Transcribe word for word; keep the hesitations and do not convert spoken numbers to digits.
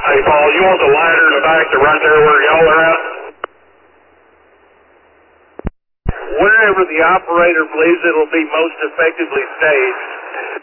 Hey, Paul, you want the ladder in the back to run there where y'all are at? Wherever the operator believes it will be most effectively staged.